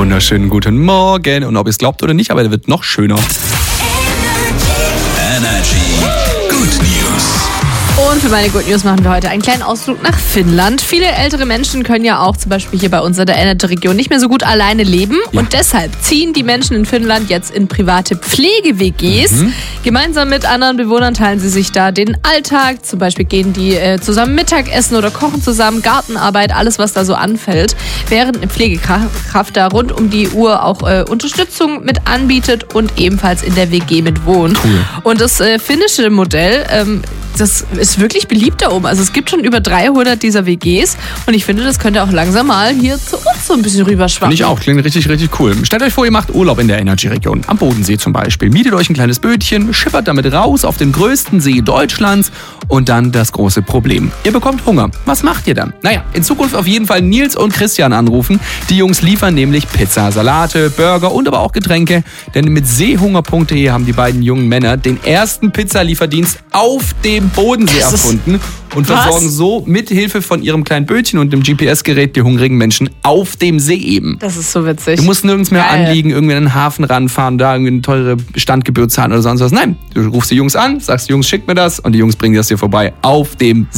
wunderschönen guten Morgen. Und ob ihr es glaubt oder nicht, aber der wird noch schöner. Energy Good News. Und für meine Good News machen wir heute einen kleinen Ausflug nach Finnland. Viele ältere Menschen können ja auch zum Beispiel hier bei uns in der Energy-Region nicht mehr so gut alleine leben. Ja. Und deshalb ziehen die Menschen in Finnland jetzt in private Pflege-WGs. Gemeinsam mit anderen Bewohnern teilen sie sich da den Alltag. Zum Beispiel gehen die zusammen Mittagessen oder kochen zusammen, Gartenarbeit, alles was da so anfällt. Während eine Pflegekraft da rund um die Uhr auch Unterstützung mit anbietet und ebenfalls in der WG mit wohnt. Cool. Und das finnische Modell, das ist wirklich beliebt da oben. Also es gibt schon über 300 dieser WGs und ich finde, das könnte auch langsam mal hier zu uns so ein bisschen rüberschwappen. Finde ich auch. Klingt richtig, richtig cool. Stellt euch vor, ihr macht Urlaub in der Energy-Region. Am Bodensee zum Beispiel. Mietet euch ein kleines Bötchen, schippert damit raus auf den größten See Deutschlands und dann das große Problem. Ihr bekommt Hunger. Was macht ihr dann? Naja, in Zukunft auf jeden Fall Nils und Christian anrufen. Die Jungs liefern nämlich Pizza, Salate, Burger und aber auch Getränke. Denn mit seehunger.de haben die beiden jungen Männer den ersten Pizzalieferdienst auf dem Bodensee erfunden und versorgen so mit Hilfe von ihrem kleinen Bötchen und dem GPS-Gerät die hungrigen Menschen auf dem See eben. Das ist so witzig. Du musst nirgends mehr anliegen, irgendwie in den Hafen ranfahren, da irgendwie eine teure Standgebühr zahlen oder sonst was. Nein, du rufst die Jungs an, sagst, Jungs, schickt mir das und die Jungs bringen das dir vorbei auf dem See.